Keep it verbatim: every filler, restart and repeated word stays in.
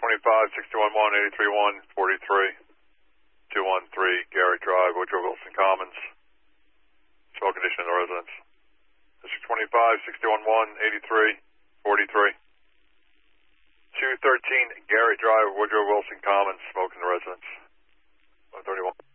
twenty-five, sixty-one one, eighty-three one, forty-three, two one three, Garrett Drive, Woodrow Wilson Commons. Smoke condition in the residence. District twenty-five, sixty-one one, eighty-three, forty-three. two thirteen, Garrett Drive, Woodrow Wilson Commons. Smoke in the residence. one thirty-one.